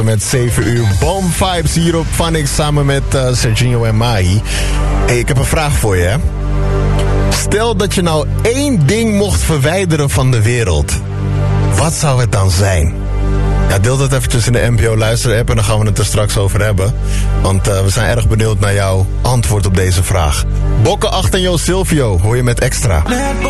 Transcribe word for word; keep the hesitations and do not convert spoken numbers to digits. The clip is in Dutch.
Met zeven uur Bomb Vibes hier op Phonics samen met uh, Serginho en Mahi. Hey, ik heb een vraag voor je, hè? Stel dat je nou één ding mocht verwijderen van de wereld. Wat zou het dan zijn? Ja, deel dat eventjes in de N P O Luister app en dan gaan we het er straks over hebben. Want uh, we zijn erg benieuwd naar jouw antwoord op deze vraag. Bokken acht en Jo Silvio hoor je met Extra.